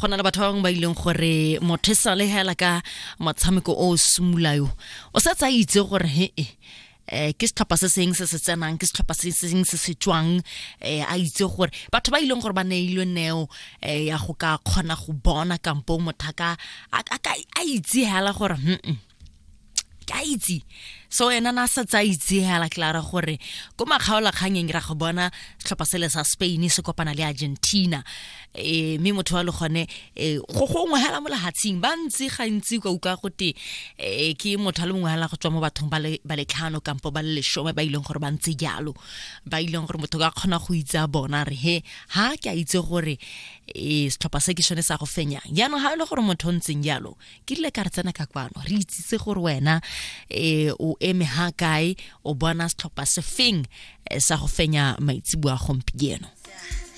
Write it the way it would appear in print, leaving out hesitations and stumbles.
gona le batho ba bangwe ba ileng gore motho sa le hela ka motshameko o simulayo o sa tsa itse gore ke setlhopha se seng se se tsenang ke setlhopha se seng se se tswang a itse gore batho ba ileng gore ba neilwe neo ya go ka kgona go bona kampo mothaka a itse hela gore ka itse so ena na sa tsa itse hela klara gore go makgaola kganyeng ra go bona setlhopha se le sa Spain se kopana le Argentina mme motho wa le gone go gongwe hela mo lehatsing ba ntse gantsi go uka gote ke motho le mongwe hela go tswa mo bathong ba le tlhano kampo ba le 10 ba ileng gore ba ntse jalo ba ileng gore motho ga kgona go itse bona re ha ke a itse gore setlhopha se ke sone sa go fenya yana ha ile gore motho ntseng jalo ke ile ka re tsena ka kwano re itsitse gore wena o eme ha kae o bona setlhopha se feng sa go fenya maitsibua gompieno.